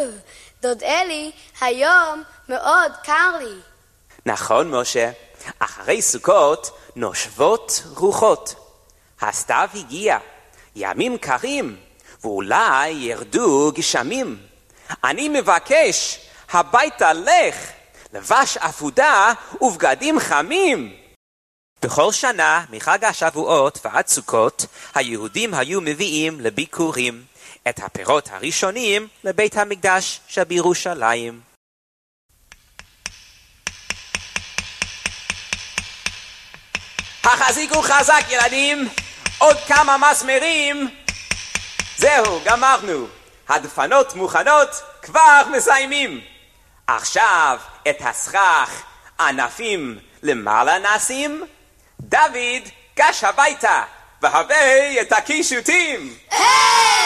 דוד אלי, היום מאוד קר לי. נכון, משה. אחרי סוכות נושבות רוחות. הסתיו הגיע, ימים קרים, ואולי ירדו גשמים. אני מבקש, הביתה לך, לבש אפודה ובגדים חמים. בכל שנה, מחג השבועות ועד סוכות, היהודים היו מביאים לביקורים את הפירות הראשונים לבית המקדש שבירושלים. החזיקו חזק ילדים, עוד כמה מסמרים. זהו, גמרנו. הדפנות מוכנות, כבר מסיימים. עכשיו את הסכך ענפים למעלה נשים. דוד, גש הביתה והבא את הקישוטים.